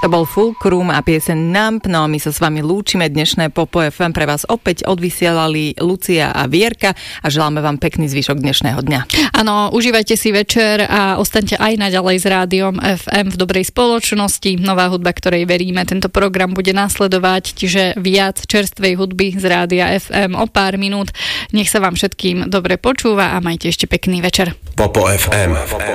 To bol Fulcrum a pieseň Numb, no a my sa s vami lúčime. Dnešné Popo FM pre vás opäť odvysielali Lucia a Vierka a želáme vám pekný zvyšok dnešného dňa. Áno, užívajte si večer a ostaňte aj naďalej s Rádiom FM v dobrej spoločnosti. Nová hudba, ktorej veríme, tento program bude nasledovať, čiže viac čerstvej hudby z Rádia FM o pár minút. Nech sa vám všetkým dobre počúva a majte ešte pekný večer. Popo FM.